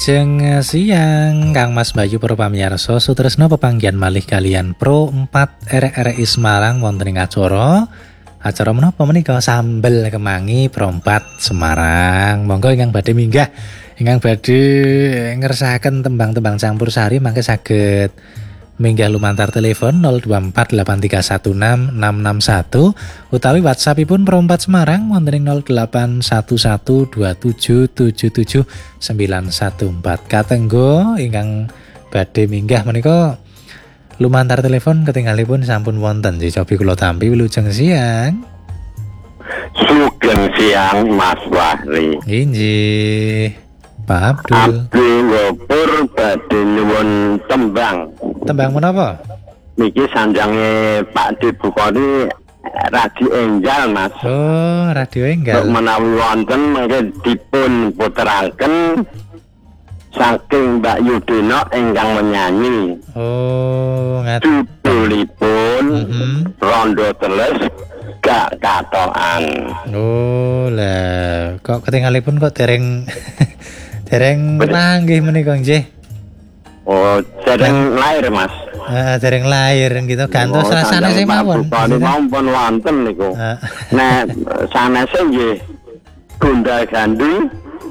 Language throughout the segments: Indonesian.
Jeng siang Kang Mas Bayu para pamirsa sutresna pepanggihan malih kalian Pro 4 RRI Semarang wonten ing acara menapa menika sambel kemangi Pro 4 Semarang. Monggo ingkang badhe minggah, ingkang badhe ngersakaken tembang-tembang campur sari mangke saged minggah lumantar telepon 0248316661 utawi WhatsAppipun Pro 4 Semarang wonten ing 081127779914. Katenggo ingkang badhe minggah menika lumantar telepon ketinggalipun sampun wonten. Cobi kula tampi wilujeng siang. Sugeng siang Mas Wahri. Inggih. Pak Abdul. Abdul Gopur badhe nyuwun tembang. Tembang menapa? Niki sanjange Pak Dibukoni Radio Enggal, Mas. Oh, Radio Enggal. Menawi wonten mangke dipun puteraken saking Mbak Yudina ingkang menyanyi. Oh, ngaten. Judulipun Rondo Teles Gak Katokan. Oh, lah kok ketinggalipun kok dereng dereng manggih menika nggih. Oh, dereng lahir, Mas. Dereng lahir gitu. Gantos rasane sing mawon. Mampun wonten niku. Nek sanese nggih Gundal Gandul.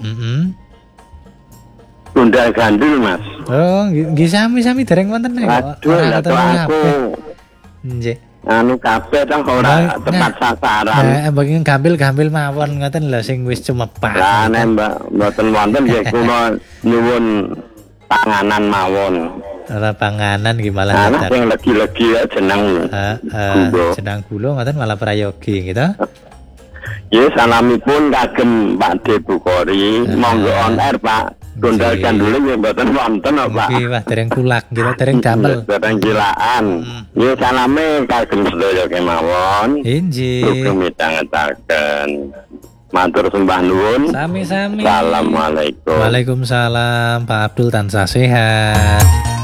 Gundal Gandul, Mas. Oh, nggih sami-sami dereng wonten niku. Aduh, aku. Nggih. Anu kabeh tang ora tepat sasaran. Mbok gampil-gampil mawon ngoten lho sing wis cumepak. Lah nek mboten wonten nggih kula nyuwun panganan mawon. Ora panganan nggih malah dadak. Sing legi-legi jeneng. Jeneng kula ngoten malah prayogi gitu. Ya salamipun kagem Pak Debukori. Monggo on air Pak. Gundal Gandul nggih mboten wonten kok Pak. Nggih wah dereng kulak gitu, dereng damel. Dereng gilaan. Ya salame kagem sedaya kemawon. Inggih. Sugeng midhangetaken. Matur sembah nuwun. Sami-sami. Assalamualaikum. Waalaikumsalam. Pak Abdul tansah sehat.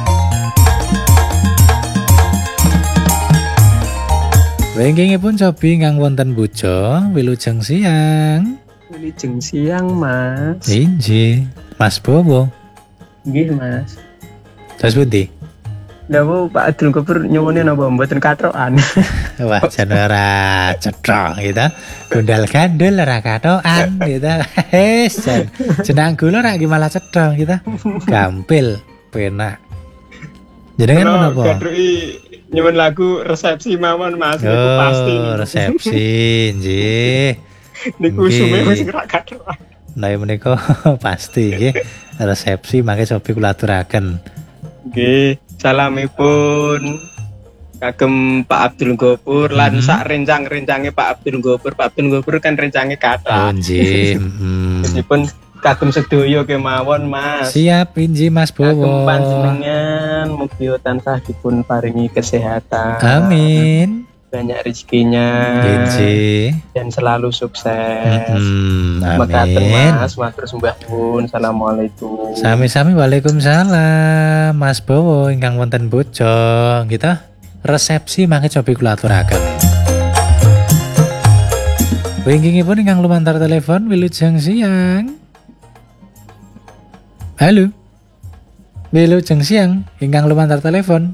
Wengkingipun cobi kang wonten Bujo, wilujeng siang. Wilujeng siang, Mas. Inggih. Mas Bowo. Nggih, Mas. Terus pundi? Lha Pak Abdul Gopur nyuwune napa mboten katrokan. Wah, jan ora cetha gitu. Gundal Gandul ora katokan gitu. Jeneng kula ora nggih malah cetha gitu. Gampil, penak. Jenengan menapa? Gadruki nyuwun lagu resepsi mawon, Mas. Niku pasti. Resepsi, nggih. Niku sume wis ora katrokan. Nah, menika pasti nggih. Resepsi mangke cobi kula aturaken. Nggih, salamipun kagem Pak Abdul Gopur lan sak rencang-rencange Pak Abdul Gopur. Pak Abdul Gopur kan rencange kathah. Oh nggih. Meskipun kagem sedaya kemawon, Mas. Siap inji Mas Bowo. Kagem panjenengan mugi tansah dipun paringi kesehatan. Amin. Banyak rezekinya. Inji. Dan selalu sukses. Amin. Mas, matur sembah nuwun. Assalamualaikum. Sami-sami waalaikumsalam. Mas Bowo ingkang wonten Bojo gitu. Resepsi mangke cobi kula aturaken. Wingkingipun ingkang lumantar telepon wilujeng siang. Halo. Wilujeng siang ingkang lumantar telepon.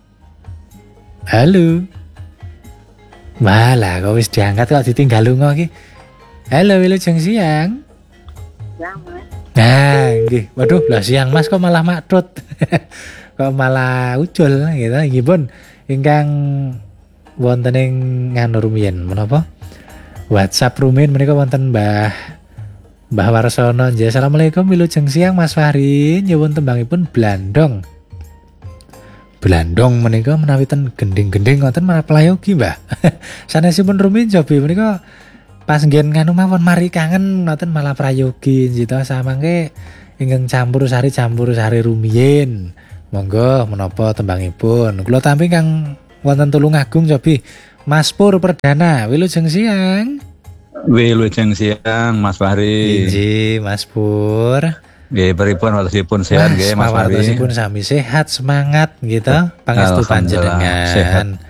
Halo. Malah kok wis diangkat kok ditinggal lunga iki. Halo wilujeng siang. Ya, Mas. Nah, nggih. Waduh, lah siang Mas kok malah makrut. Kok malah ucul gitu. Nggih pun ingkang wonten ing nganu rumiyin menapa? WhatsApp rumiyin menika wonten Mbah Warsono. Nggih, Assalamualaikum wilujeng siang Mas Fahri. Nyuwun tembangipun Blandong. Blandong menika menawi ten gending-gending ngoten malah playogi, Mbah. Sanesipun rumiyin cobi menika pas nggen nganu mawon mari kangen ngoten malah prayogi gitu samangke ingkang campur sari rumiyin. Monggo menapa tembangipun. Kula tampi kang wonten Tulungagung cobi Mas Pur Perdana. Wilujeng siang. Wilujeng siang Mas Fahri. Inji Mas Pur. Nggih pripun waktosipun sehat nggih Mas Fahri. Waktosipun sami sehat semangat gitu. Pangestu panjenengan. Sehat.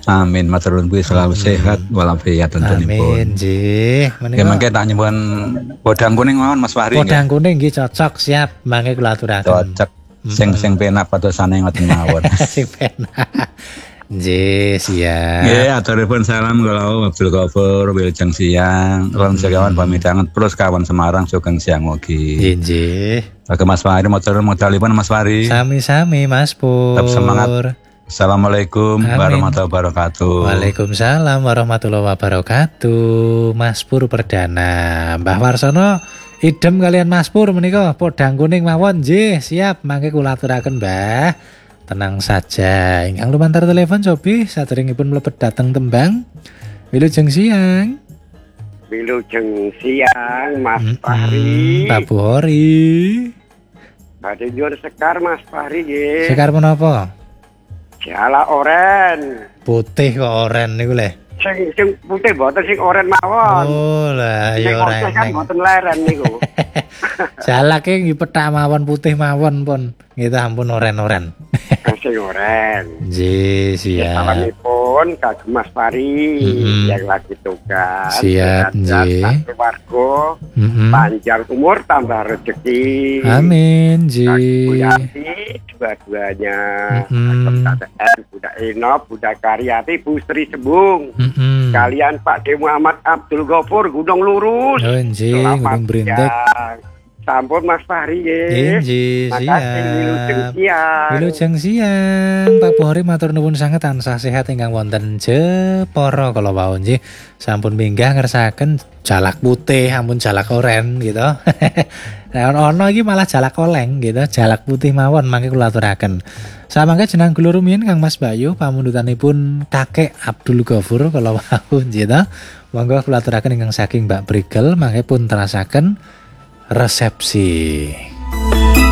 Amin, matur nuwun kuwi selalu sehat walafiat tentunipun. Amin nggih. Nggih mangke tak nyuwun podang kuning mawon Mas Fahri. Podang kuning nggih cocok siap mangke kula aturaken. Cocok. Sing penak padosane ngoten mawon. Sing penak. Nggih siap. Nggih, aturipun salam kula Abdul Ghafur Wilujeng Siang, lan sekawan pamitangan plus kawan Semarang Sugeng Siang mugi. Nggih. Oke Mas Fahri motor modalipun Mas Fahri. Sami-sami Mas Pur. Tetap semangat. Assalamualaikum warahmatullahi wabarakatuh. Waalaikumsalam warahmatullahi wabarakatuh. Mas Pur Perdana. Mbah Warsono idem kalian Mas Pur menika podang kuning mawon nggih, siap mangke kula aturaken Mbah. Tenang saja. Ingkang lumantar telepon cobi saderengipun mlebet dateng tembang. Wilujeng Siang. Wilujeng Siang Mas Fahri. Pak Buhori. Badhe nyuwun sekar Mas Fahri nggih. Sekar menapa? Jala oren. Putih kok oren niku le. Sing putih mboten sing oren mawon. Oh lah ya oren. Sing kan mboten leren niku. Jalake nggih pethak mawon putih mawon pun. Nggih ampun oren-oren. Sing oren. Nggih siap. Salamipun kagem Mas Fahri yang lagi tugas. Siap nggih. Keluarga panjang umur tambah rezeki. Amin nggih. Dua-duanya Budak Eno, Budak Karyati, Bu Sri Sembung kalian Pak D. Muhammad Abdul Ghafur Gunung Lurus. Oh nggih, Gunung Brintik. Sampun Mas Fahri nggih. Siap. Wilujeng Siang. Pak Buhori matur nuwun sanget tansah sehat ingkang wonten Jepara kala wau nggih. Sampun minggah ngersaken jalak putih ampun jalak oren gitu. Nah, ono iki malah jalak oleng gitu, jalak putih mawon mangke kula aturaken. Samangke jeneng kula rumiyin Kang Mas Bayu pamundutanipun Kakek Abdul Ghafur kala wau gitu. Monggo kula aturaken ingkang saking Mbak Brigel mangke pun terasaken resepsi.